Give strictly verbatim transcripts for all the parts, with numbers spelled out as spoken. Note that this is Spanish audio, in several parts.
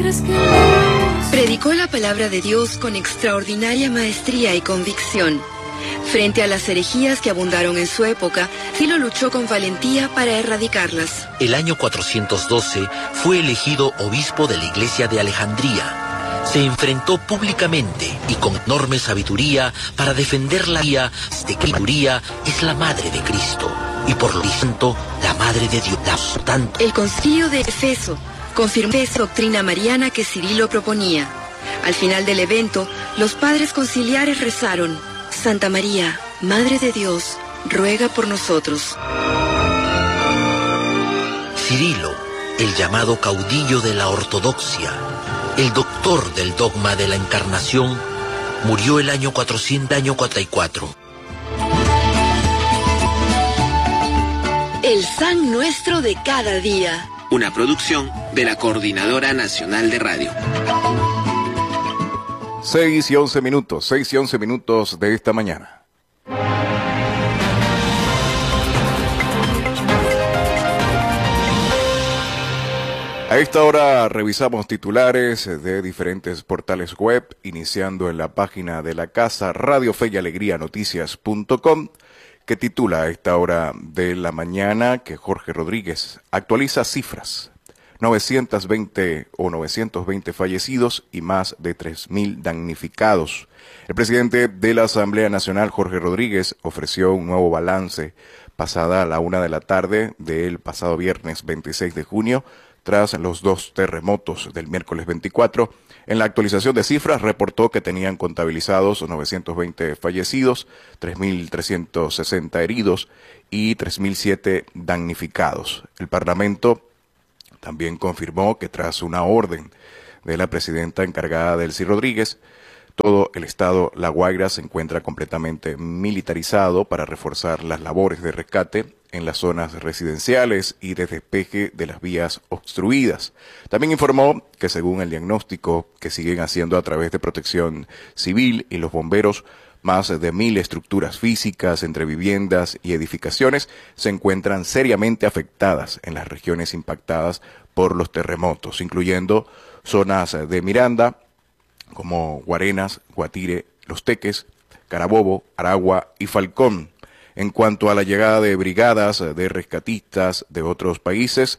Predicó la palabra de Dios con extraordinaria maestría y convicción. Frente a las herejías que abundaron en su época, Cirilo luchó con valentía para erradicarlas. El año cuatrocientos doce fue elegido obispo de la iglesia de Alejandría. Se enfrentó públicamente y con enorme sabiduría para defender la guía de que la sabiduría es la madre de Cristo y por lo tanto la madre de Dios. Tanto. El concilio de Efeso confirmó esa doctrina mariana que Cirilo proponía. Al final del evento, los padres conciliares rezaron: Santa María, Madre de Dios, ruega por nosotros. Cirilo, el llamado caudillo de la ortodoxia, el doctor del dogma de la encarnación, murió el año cuatrocientos cuarenta y cuatro. El San Nuestro de cada día. Una producción de la Coordinadora Nacional de Radio. seis y once minutos, seis y once minutos de esta mañana. A esta hora revisamos titulares de diferentes portales web, iniciando en la página de la casa Radio Fe y Alegría Noticias punto com, que titula a esta hora de la mañana que Jorge Rodríguez actualiza cifras. novecientos veinte o novecientos veinte fallecidos y más de tres mil damnificados. El presidente de la Asamblea Nacional, Jorge Rodríguez, ofreció un nuevo balance pasada a la una de la tarde del pasado viernes veintiséis de junio, tras los dos terremotos del miércoles veinticuatro. En la actualización de cifras reportó que tenían contabilizados novecientos veinte fallecidos, tres mil trescientos sesenta heridos y tres mil siete damnificados. El Parlamento también confirmó que tras una orden de la presidenta encargada Delcy Rodríguez, todo el estado La Guaira se encuentra completamente militarizado para reforzar las labores de rescate en las zonas residenciales y de despeje de las vías obstruidas. También informó que según el diagnóstico que siguen haciendo a través de Protección Civil y los bomberos, más de mil estructuras físicas entre viviendas y edificaciones se encuentran seriamente afectadas en las regiones impactadas por los terremotos, incluyendo zonas de Miranda, como Guarenas, Guatire, Los Teques, Carabobo, Aragua y Falcón. En cuanto a la llegada de brigadas de rescatistas de otros países,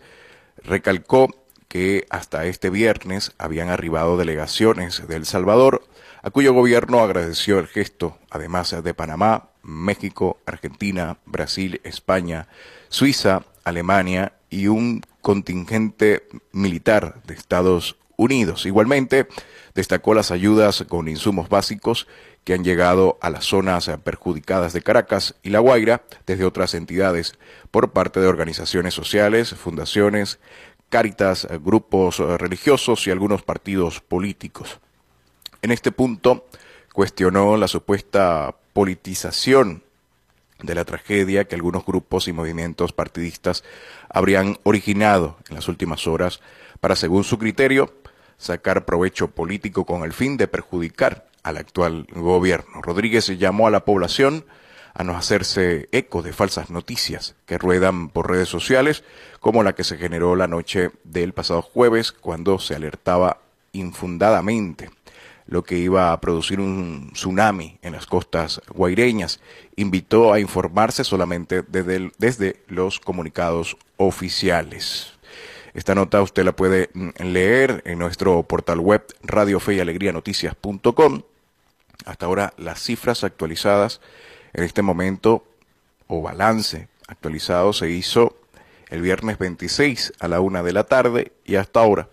recalcó que hasta este viernes habían arribado delegaciones de El Salvador, a cuyo gobierno agradeció el gesto, además de Panamá, México, Argentina, Brasil, España, Suiza, Alemania y un contingente militar de Estados Unidos. Igualmente, destacó las ayudas con insumos básicos que han llegado a las zonas perjudicadas de Caracas y La Guaira desde otras entidades por parte de organizaciones sociales, fundaciones, Cáritas, grupos religiosos y algunos partidos políticos. En este punto, cuestionó la supuesta politización de la tragedia que algunos grupos y movimientos partidistas habrían originado en las últimas horas para, según su criterio, sacar provecho político con el fin de perjudicar al actual gobierno. Rodríguez llamó a la población a no hacerse eco de falsas noticias que ruedan por redes sociales, como la que se generó la noche del pasado jueves, cuando se alertaba infundadamente lo que iba a producir un tsunami en las costas guaireñas. Invitó a informarse solamente desde, el, desde los comunicados oficiales. Esta nota usted la puede leer en nuestro portal web Radio Fe y Alegría Noticias punto com. Hasta ahora las cifras actualizadas en este momento, o balance actualizado, se hizo el viernes veintiséis a la una de la tarde, y hasta ahora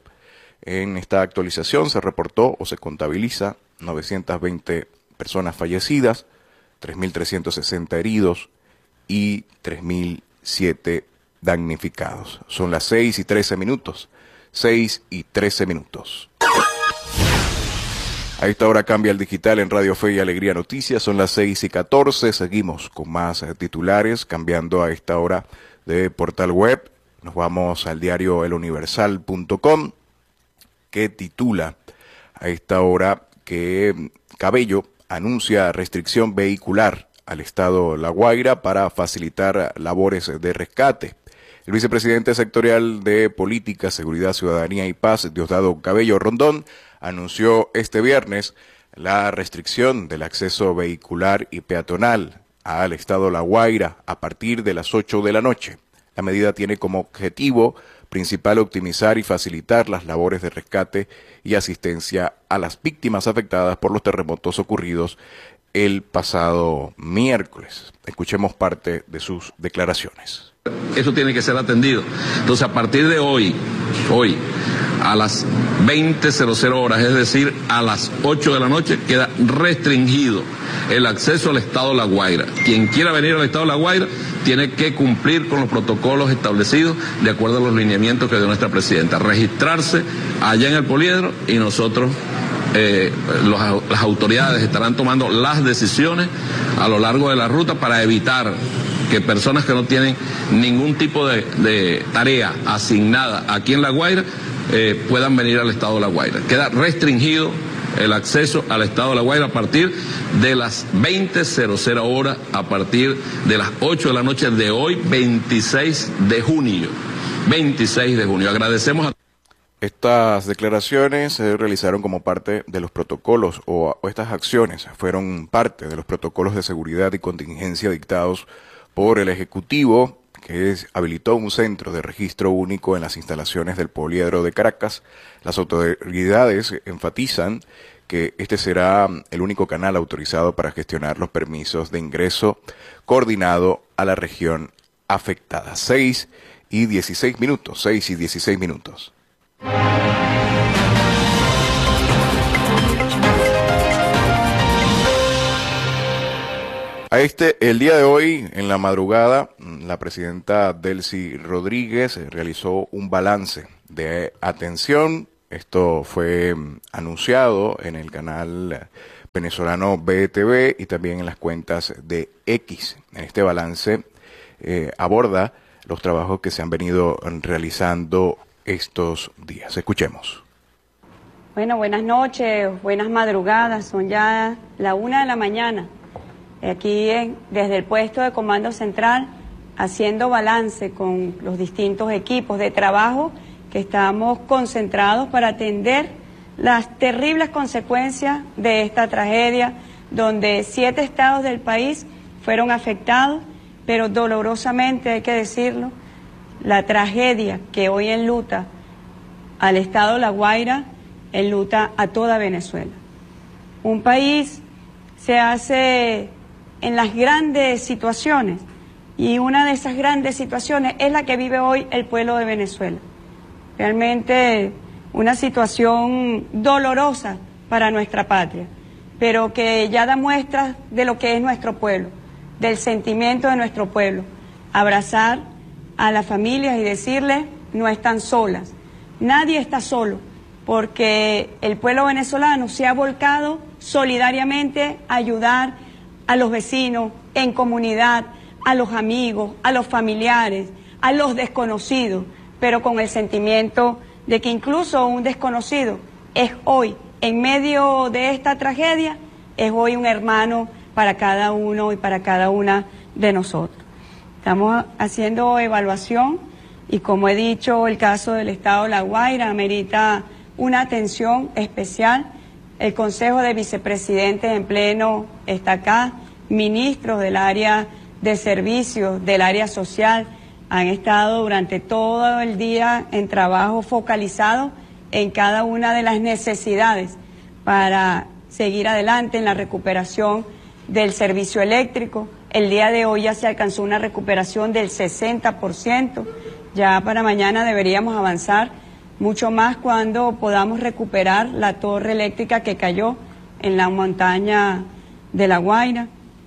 en esta actualización se reportó o se contabiliza novecientas veinte personas fallecidas, tres mil trescientos sesenta heridos y tres mil siete damnificados. Son las seis y trece minutos. seis y trece minutos. A esta hora cambia el digital en Radio Fe y Alegría Noticias. Son las seis y catorce. Seguimos con más titulares, cambiando a esta hora de portal web. Nos vamos al diario el universal punto com, que titula a esta hora que Cabello anuncia restricción vehicular al estado La Guaira para facilitar labores de rescate. El vicepresidente sectorial de Política, Seguridad, Ciudadanía y Paz, Diosdado Cabello Rondón, anunció este viernes la restricción del acceso vehicular y peatonal al estado La Guaira a partir de las ocho de la noche. La medida tiene como objetivo principal optimizar y facilitar las labores de rescate y asistencia a las víctimas afectadas por los terremotos ocurridos el pasado miércoles. Escuchemos parte de sus declaraciones. Eso tiene que ser atendido. Entonces, a partir de hoy, hoy, a las veinte horas, es decir, a las ocho de la noche, queda restringido el acceso al estado La Guaira. Quien quiera venir al estado La Guaira tiene que cumplir con los protocolos establecidos de acuerdo a los lineamientos que dio nuestra presidenta. Registrarse allá en el poliedro y nosotros, eh, los, las autoridades estarán tomando las decisiones a lo largo de la ruta para evitar que personas que no tienen ningún tipo de, de tarea asignada aquí en La Guaira eh, puedan venir al estado de La Guaira. Queda restringido el acceso al estado de La Guaira a partir de las veinte horas, a partir de las ocho de la noche de hoy, veintiséis de junio. veintiséis de junio. Agradecemos a... Estas declaraciones se realizaron como parte de los protocolos, o, o estas acciones fueron parte de los protocolos de seguridad y contingencia dictados por el Ejecutivo, que es, habilitó un centro de registro único en las instalaciones del Poliedro de Caracas. Las autoridades enfatizan que este será el único canal autorizado para gestionar los permisos de ingreso coordinado a la región afectada. seis y dieciséis minutos, seis y dieciséis minutos. A este, el día de hoy, en la madrugada, la presidenta Delcy Rodríguez realizó un balance de atención. Esto fue anunciado en el canal venezolano B T V y también en las cuentas de X. En este balance eh, aborda los trabajos que se han venido realizando estos días. Escuchemos. Bueno, buenas noches, buenas madrugadas. Son ya la una de la mañana. Aquí en, desde el puesto de comando central, haciendo balance con los distintos equipos de trabajo que estamos concentrados para atender las terribles consecuencias de esta tragedia, donde siete estados del país fueron afectados, pero dolorosamente hay que decirlo, la tragedia que hoy enluta al estado La Guaira, enluta a toda Venezuela. Un país se hace en las grandes situaciones, y una de esas grandes situaciones es la que vive hoy el pueblo de Venezuela. Realmente una situación dolorosa para nuestra patria, pero que ya da muestras de lo que es nuestro pueblo, del sentimiento de nuestro pueblo. Abrazar a las familias y decirles, no están solas, nadie está solo, porque el pueblo venezolano se ha volcado solidariamente a ayudar a los vecinos, en comunidad, a los amigos, a los familiares, a los desconocidos, pero con el sentimiento de que incluso un desconocido es hoy, en medio de esta tragedia, es hoy un hermano para cada uno y para cada una de nosotros. Estamos haciendo evaluación y, como he dicho, el caso del estado de La Guaira amerita una atención especial. El Consejo de Vicepresidentes en pleno está acá, ministros del área de servicios, del área social, han estado durante todo el día en trabajo focalizado en cada una de las necesidades para seguir adelante en la recuperación del servicio eléctrico. El día de hoy ya se alcanzó una recuperación del sesenta por ciento, ya para mañana deberíamos avanzar mucho más cuando podamos recuperar la torre eléctrica que cayó en la montaña de La Guaira.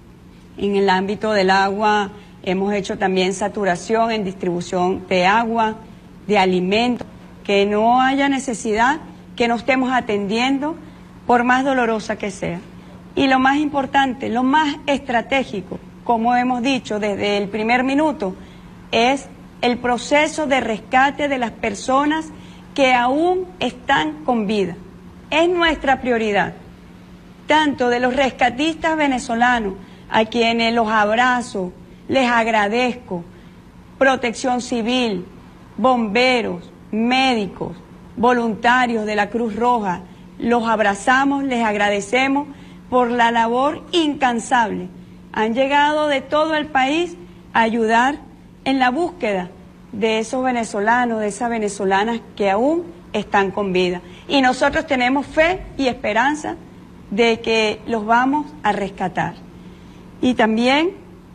En el ámbito del agua hemos hecho también saturación en distribución de agua, de alimentos, que no haya necesidad que no estemos atendiendo por más dolorosa que sea. Y lo más importante, lo más estratégico, como hemos dicho desde el primer minuto, es el proceso de rescate de las personas que aún están con vida. Es nuestra prioridad, tanto de los rescatistas venezolanos, a quienes los abrazo, les agradezco, protección civil, bomberos, médicos, voluntarios de la Cruz Roja. Los abrazamos, les agradecemos por la labor incansable. Han llegado de todo el país a ayudar en la búsqueda de esos venezolanos, de esas venezolanas que aún están con vida. Y nosotros tenemos fe y esperanza de que los vamos a rescatar. Y también,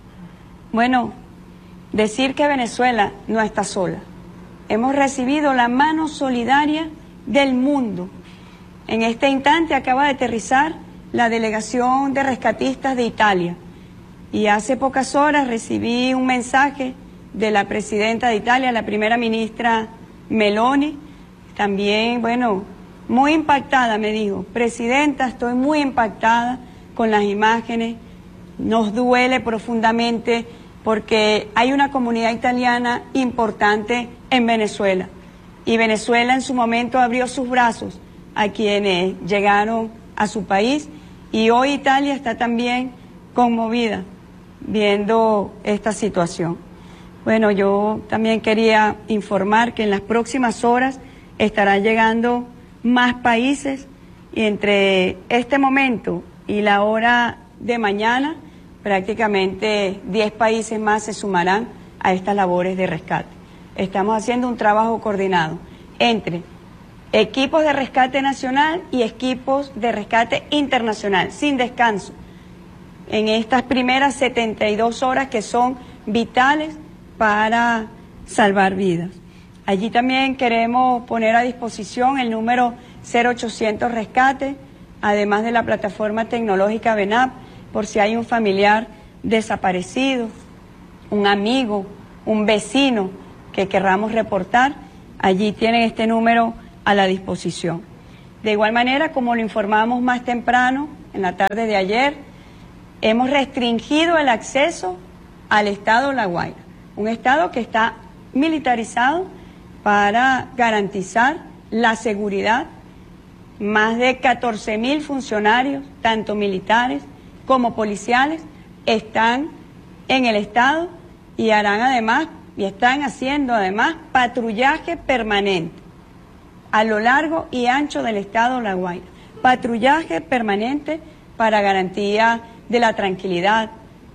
bueno, decir que Venezuela no está sola. Hemos recibido la mano solidaria del mundo. En este instante acaba de aterrizar la delegación de rescatistas de Italia. Y hace pocas horas recibí un mensaje de la presidenta de Italia, la primera ministra Meloni. También, bueno, muy impactada, me dijo: presidenta, estoy muy impactada con las imágenes, nos duele profundamente porque hay una comunidad italiana importante en Venezuela. Y Venezuela en su momento abrió sus brazos a quienes llegaron a su país, y hoy Italia está también conmovida viendo esta situación. Bueno, yo también quería informar que en las próximas horas estarán llegando más países, y entre este momento y la hora de mañana prácticamente diez países más se sumarán a estas labores de rescate. Estamos haciendo un trabajo coordinado entre equipos de rescate nacional y equipos de rescate internacional, sin descanso, en estas primeras setenta y dos horas que son vitales para salvar vidas. Allí también queremos poner a disposición el número cero ochocientos Rescate, además de la plataforma tecnológica VENAP, por si hay un familiar desaparecido, un amigo, un vecino que querramos reportar. Allí tienen este número a la disposición. De igual manera, como lo informamos más temprano, en la tarde de ayer, hemos restringido el acceso al estado La Guaira, un estado que está militarizado para garantizar la seguridad. Más de catorce mil funcionarios, tanto militares como policiales, están en el estado y harán además, y están haciendo además, patrullaje permanente a lo largo y ancho del estado La Guaira. Patrullaje permanente para garantía de la tranquilidad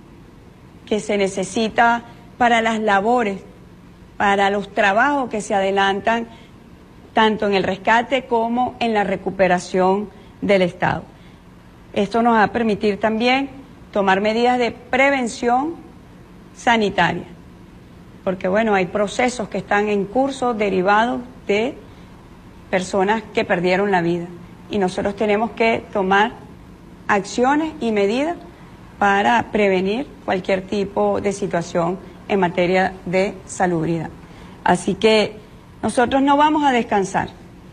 que se necesita para las labores, para los trabajos que se adelantan tanto en el rescate como en la recuperación del estado. Esto nos va a permitir también tomar medidas de prevención sanitaria, porque bueno, hay procesos que están en curso derivados de personas que perdieron la vida, y nosotros tenemos que tomar acciones y medidas para prevenir cualquier tipo de situación en materia de salubridad. Así que nosotros no vamos a descansar.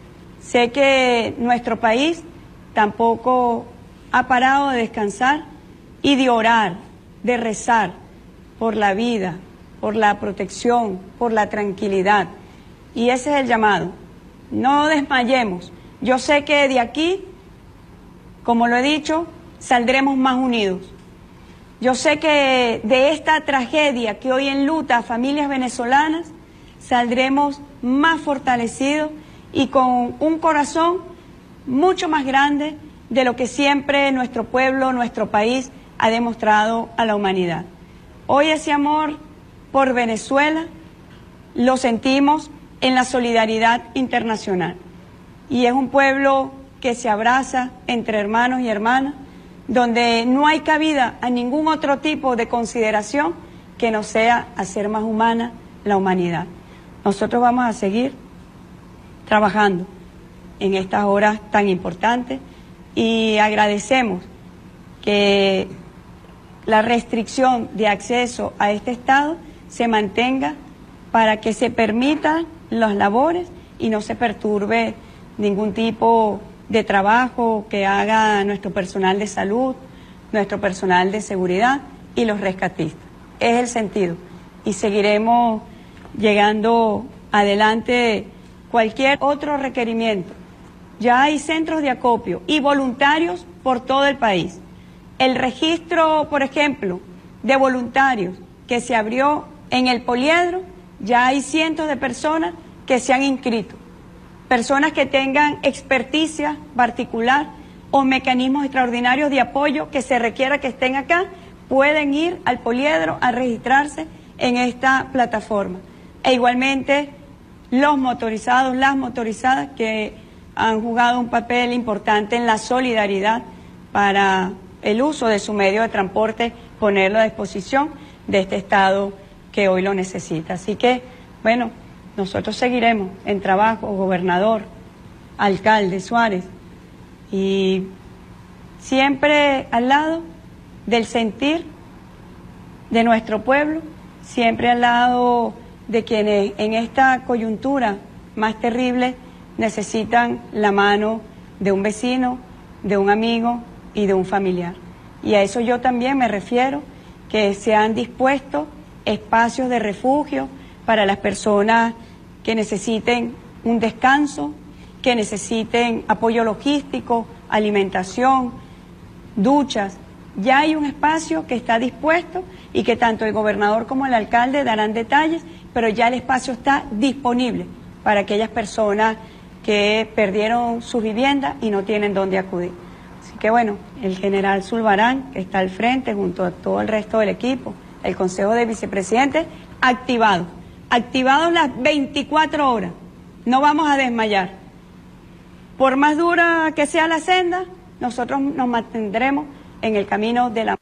Sé que nuestro país tampoco ha parado de descansar y de orar, de rezar por la vida, por la protección, por la tranquilidad. Y ese es el llamado. No desmayemos. Yo sé que de aquí, como lo he dicho, saldremos más unidos. Yo sé que de esta tragedia que hoy enluta a familias venezolanas, saldremos más fortalecidos y con un corazón mucho más grande de lo que siempre nuestro pueblo, nuestro país ha demostrado a la humanidad. Hoy ese amor por Venezuela lo sentimos en la solidaridad internacional, y es un pueblo que se abraza entre hermanos y hermanas, donde no hay cabida a ningún otro tipo de consideración que no sea hacer más humana la humanidad. Nosotros vamos a seguir trabajando en estas horas tan importantes y agradecemos que la restricción de acceso a este estado se mantenga para que se permitan las labores y no se perturbe ningún tipo de trabajo que haga nuestro personal de salud, nuestro personal de seguridad y los rescatistas. Es el sentido, y seguiremos llegando adelante cualquier otro requerimiento. Ya hay centros de acopio y voluntarios por todo el país. El registro, por ejemplo, de voluntarios que se abrió En el poliedro ya hay cientos de personas que se han inscrito. Personas que tengan experticia particular o mecanismos extraordinarios de apoyo que se requiera que estén acá, pueden ir al poliedro a registrarse en esta plataforma. E igualmente los motorizados, las motorizadas que han jugado un papel importante en la solidaridad para el uso de su medio de transporte, ponerlo a disposición de este Estado que hoy lo necesita. Así que, bueno, nosotros seguiremos en trabajo, gobernador, alcalde Suárez, y siempre al lado del sentir de nuestro pueblo, siempre al lado de quienes en esta coyuntura más terrible necesitan la mano de un vecino, de un amigo y de un familiar. Y a eso yo también me refiero, que se han dispuesto espacios de refugio para las personas que necesiten un descanso, que necesiten apoyo logístico, alimentación, duchas. Ya hay un espacio que está dispuesto y que tanto el gobernador como el alcalde darán detalles, pero ya el espacio está disponible para aquellas personas que perdieron sus viviendas y no tienen dónde acudir. Así que bueno, el general Zulbarán, que está al frente junto a todo el resto del equipo, el Consejo de Vicepresidentes, activado, activados las veinticuatro horas, no vamos a desmayar. Por más dura que sea la senda, nosotros nos mantendremos en el camino de la...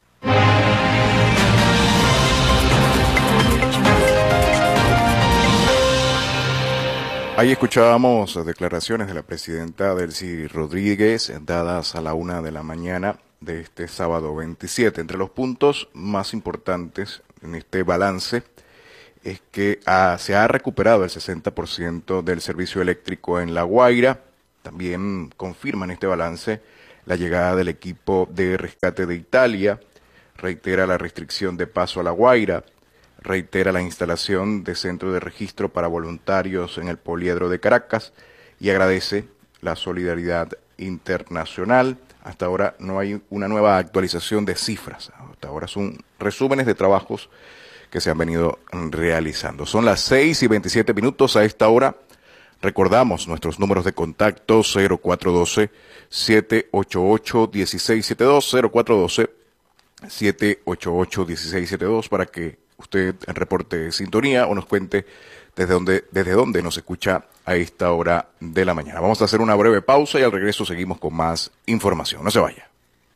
Ahí escuchábamos declaraciones de la presidenta Delcy Rodríguez dadas a la una de la mañana de este sábado veintisiete. Entre los puntos más importantes en este balance es que ah, se ha recuperado el sesenta por ciento del servicio eléctrico en La Guaira. También confirman este balance la llegada del equipo de rescate de Italia, reitera la restricción de paso a La Guaira, reitera la instalación de centro de registro para voluntarios en el poliedro de Caracas y agradece la solidaridad internacional. Hasta ahora no hay una nueva actualización de cifras, hasta ahora son resúmenes de trabajos que se han venido realizando. Son las seis y veintisiete minutos a esta hora. Recordamos nuestros números de contacto cero cuatro uno dos, siete ocho ocho, uno seis siete dos, cero cuatro uno dos, siete ocho ocho, uno seis siete dos para que usted reporte sintonía o nos cuente desde dónde, desde dónde nos escucha a esta hora de la mañana. Vamos a hacer una breve pausa y al regreso seguimos con más información. No se vaya.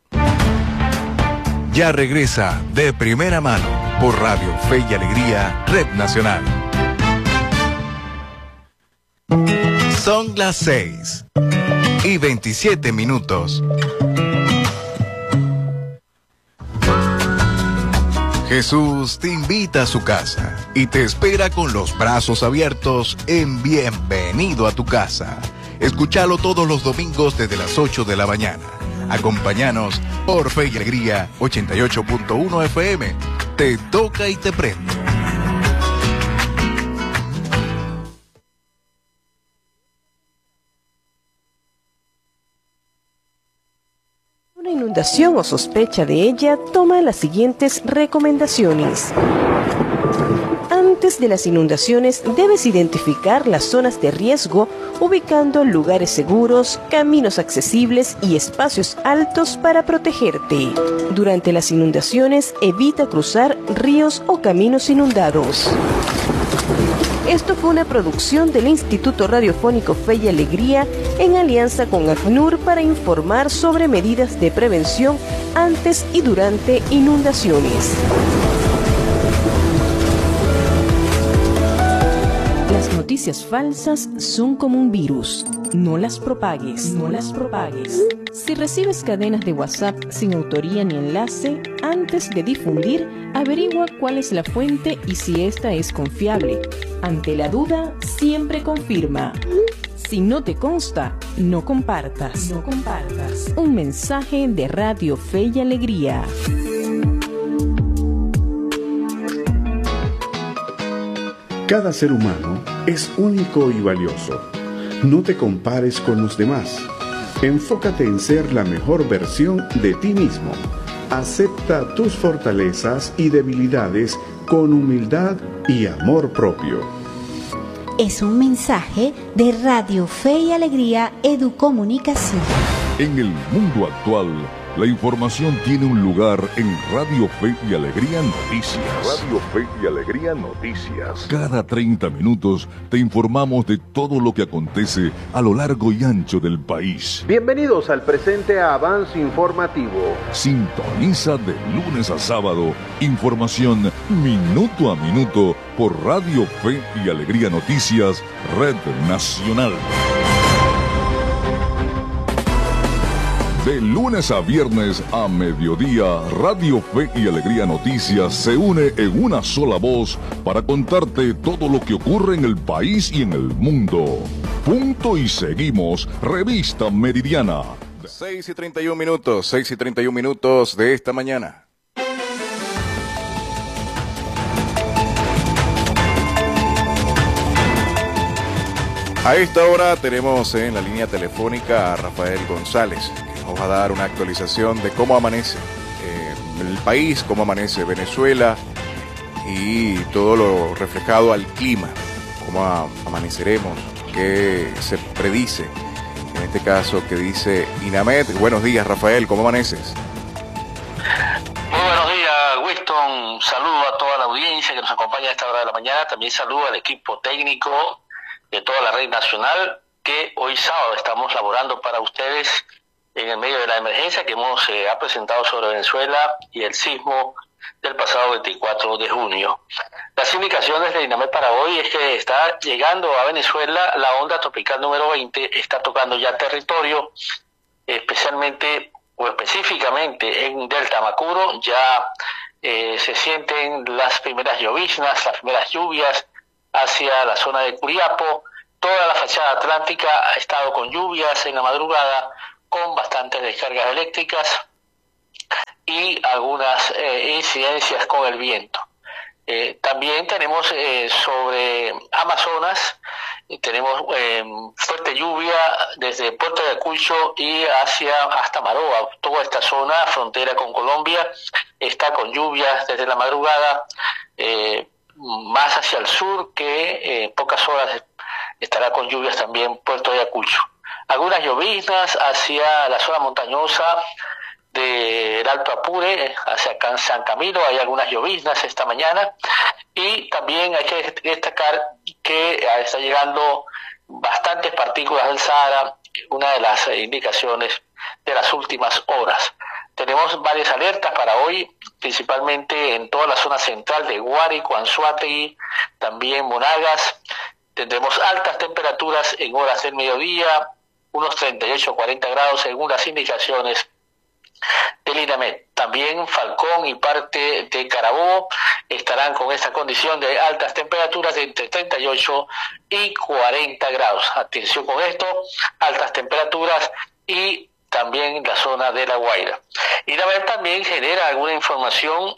Ya regresa De Primera Mano por Radio Fe y Alegría, Red Nacional. Son las seis y veintisiete minutos. Jesús te invita a su casa y te espera con los brazos abiertos en Bienvenido a tu Casa. Escúchalo todos los domingos desde las ocho de la mañana. Acompáñanos por Fe y Alegría ochenta y ocho punto uno F M. Te toca y te prende. Una inundación o sospecha de ella, toma las siguientes recomendaciones. Antes de las inundaciones debes identificar las zonas de riesgo, ubicando lugares seguros, caminos accesibles y espacios altos para protegerte. Durante las inundaciones evita cruzar ríos o caminos inundados. Esto fue una producción del Instituto Radiofónico Fe y Alegría en alianza con ACNUR para informar sobre medidas de prevención antes y durante inundaciones. Las noticias falsas son como un virus. No las propagues, no las propagues. Si recibes cadenas de WhatsApp sin autoría ni enlace, antes de difundir, averigua cuál es la fuente y si esta es confiable. Ante la duda, siempre confirma. Si no te consta, no compartas. No compartas. Un mensaje de Radio Fe y Alegría. Cada ser humano es único y valioso. No te compares con los demás. Enfócate en ser la mejor versión de ti mismo. Acepta tus fortalezas y debilidades con humildad y amor propio. Es un mensaje de Radio Fe y Alegría Educomunicación. En el mundo actual, la información tiene un lugar en Radio Fe y Alegría Noticias. Radio Fe y Alegría Noticias. Cada treinta minutos te informamos de todo lo que acontece a lo largo y ancho del país. Bienvenidos al presente avance informativo. Sintoniza de lunes a sábado información minuto a minuto por Radio Fe y Alegría Noticias, Red Nacional. De lunes a viernes a mediodía, Radio Fe y Alegría Noticias se une en una sola voz para contarte todo lo que ocurre en el país y en el mundo. Punto y seguimos, Revista Meridiana. seis y treinta y un minutos, seis y treinta y un minutos de esta mañana. A esta hora tenemos en la línea telefónica a Rafael González, que nos va a dar una actualización de cómo amanece eh, el país, cómo amanece Venezuela y todo lo reflejado al clima, cómo amaneceremos, qué se predice, en este caso que dice INAMED. Buenos días, Rafael, ¿cómo amaneces? Muy buenos días, Winston. Saludo a toda la audiencia que nos acompaña a esta hora de la mañana. También saludo al equipo técnico de toda la red nacional, que hoy sábado estamos laborando para ustedes en el medio de la emergencia que hemos eh, ha presentado sobre Venezuela y el sismo del pasado veinticuatro de junio. Las indicaciones de INAMED para hoy es que está llegando a Venezuela la onda tropical número veinte, está tocando ya territorio, especialmente o específicamente en Delta Macuro. Ya eh, se sienten las primeras lloviznas, las primeras lluvias hacia la zona de Curiapo. Toda la fachada atlántica ha estado con lluvias en la madrugada, con bastantes descargas eléctricas y algunas eh, incidencias con el viento. Eh, también tenemos eh, sobre Amazonas, eh, tenemos eh, fuerte lluvia desde Puerto de Ayacucho y hacia hasta Maroa. Toda esta zona, frontera con Colombia, está con lluvias desde la madrugada, eh, más hacia el sur, que en eh, pocas horas estará con lluvias también Puerto de Ayacucho. Algunas lloviznas hacia la zona montañosa del Alto Apure, hacia San Camilo, hay algunas lloviznas esta mañana, y también hay que destacar que está llegando bastantes partículas del Sahara, una de las indicaciones de las últimas horas. Tenemos varias alertas para hoy, principalmente en toda la zona central de Guárico, Anzoátegui, también Monagas. Tendremos altas temperaturas en horas del mediodía, unos treinta y ocho a cuarenta grados según las indicaciones del INAMED. También Falcón y parte de Carabobo estarán con esta condición de altas temperaturas de entre treinta y ocho y cuarenta grados. Atención con esto, altas temperaturas y también la zona de La Guaira. INAMED también genera alguna información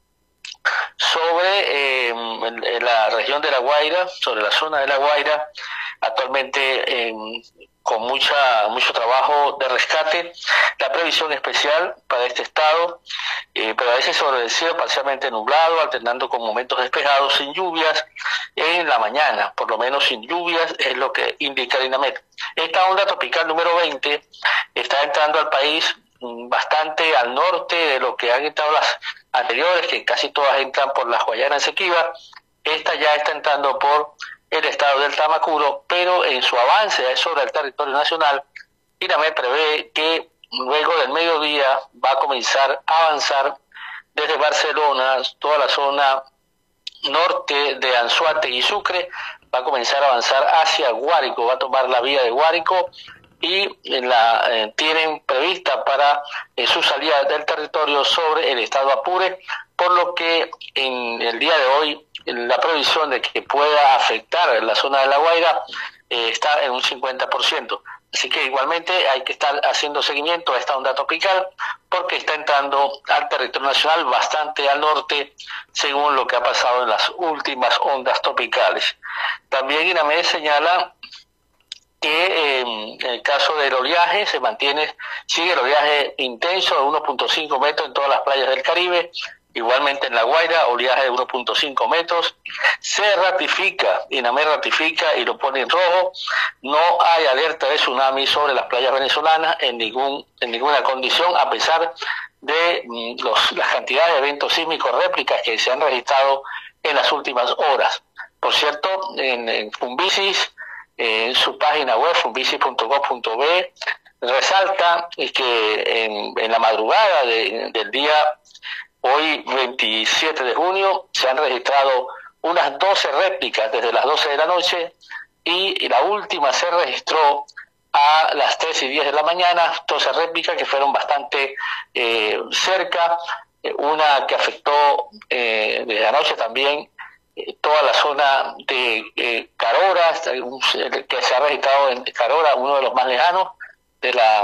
sobre eh, la región de La Guaira, sobre la zona de La Guaira, actualmente eh, con mucha mucho trabajo de rescate. La previsión especial para este estado, eh, prevalece sobre el cielo parcialmente nublado, alternando con momentos despejados, sin lluvias en la mañana, por lo menos sin lluvias, es lo que indica el INAMED. Esta onda tropical número veinte está entrando al país bastante al norte de lo que han entrado las anteriores, que casi todas entran por las Guayanas Esequiba. Esta ya está entrando por el estado del Tamacuro, pero en su avance sobre el territorio nacional, INAMED prevé que luego del mediodía va a comenzar a avanzar desde Barcelona, toda la zona norte de Anzoátegui y Sucre, va a comenzar a avanzar hacia Guárico, va a tomar la vía de Guárico y la eh, tienen prevista para eh, su salida del territorio sobre el estado Apure, por lo que en el día de hoy la previsión de que pueda afectar la zona de La Guaira eh, está en un cincuenta por ciento. Así que igualmente hay que estar haciendo seguimiento a esta onda tropical porque está entrando al territorio nacional bastante al norte, según lo que ha pasado en las últimas ondas tropicales. También INAMED señala que eh, en el caso del oleaje se mantiene, sigue el oleaje intenso de uno punto cinco metros en todas las playas del Caribe, Igualmente en La Guaira, oleaje de uno punto cinco metros. Se ratifica, INAMED ratifica y lo pone en rojo. No hay alerta de tsunami sobre las playas venezolanas en ningún en ninguna condición, a pesar de mm, los, las cantidades de eventos sísmicos réplicas que se han registrado en las últimas horas. Por cierto, en, en Fumbisis, eh, en su página web, fumbisis punto gov punto be, resalta que en, en la madrugada de, del día hoy, veintisiete de junio, se han registrado unas doce réplicas desde las doce de la noche y la última se registró a las tres y diez de la mañana, doce réplicas que fueron bastante eh, cerca, una que afectó eh, desde anoche también eh, toda la zona de eh, Carora, que se ha registrado en Carora, uno de los más lejanos, de la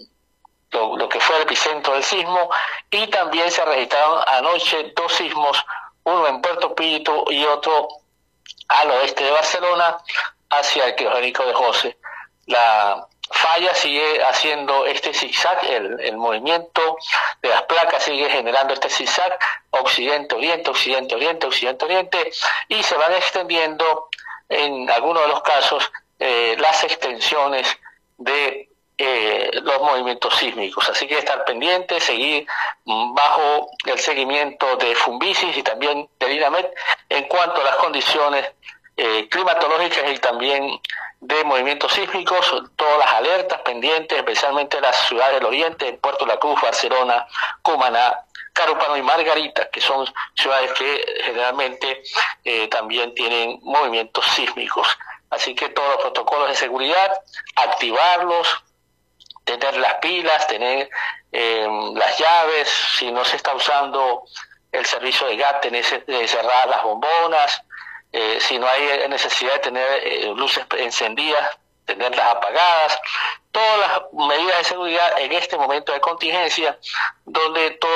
lo, lo que fue el epicentro del sismo, y también se registraron anoche dos sismos, uno en Puerto Píritu y otro al oeste de Barcelona, hacia el criogénico de José. La falla sigue haciendo este zigzag, el, el movimiento de las placas sigue generando este zigzag, occidente-oriente, occidente-oriente, occidente-oriente, y se van extendiendo en algunos de los casos eh, las extensiones de eh, los movimientos sísmicos. Así que estar pendiente, seguir bajo el seguimiento de Fumbisis y también del INAMED en cuanto a las condiciones eh, climatológicas y también de movimientos sísmicos, todas las alertas pendientes, especialmente las ciudades del oriente, Puerto La Cruz, Barcelona, Cumaná, Carúpano y Margarita, que son ciudades que generalmente eh, también tienen movimientos sísmicos. Así que todos los protocolos de seguridad, activarlos, tener las pilas, tener eh, las llaves, si no se está usando el servicio de gas, tener eh, cerradas las bombonas, eh, si no hay necesidad de tener eh, luces encendidas, tenerlas apagadas, todas las medidas de seguridad en este momento de contingencia, donde todo